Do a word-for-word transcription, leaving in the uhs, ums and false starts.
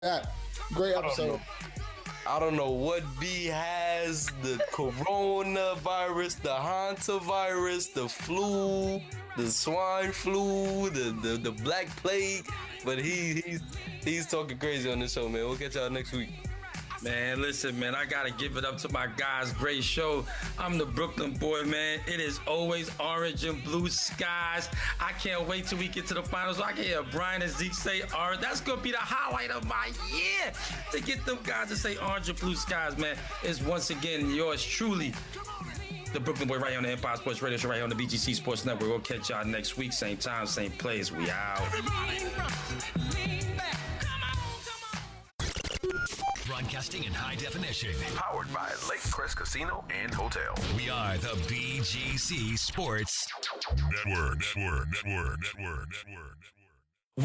that. Great episode. I don't know what B has, the coronavirus, the hantavirus, the flu, the swine flu, the, the, the black plague, but he he's he's talking crazy on this show, man. We'll catch y'all next week. Man, listen, man, I gotta give it up to my guys. Great show. I'm the Brooklyn boy, man. It is always orange and blue skies. I can't wait till we get to the finals. So I can hear Brian and Zeke say orange. That's gonna be the highlight of my year, to get them guys to say orange and blue skies, man. It's once again yours truly, the Brooklyn boy, right here on the Empire Sports Radio Show, right here on the B G C Sports Network. We'll catch y'all next week, same time, same place. We out. Broadcasting in high definition. Powered by Lake Crest Casino and Hotel. We are the B G C Sports Network. Network. Network. Network. Network. Network.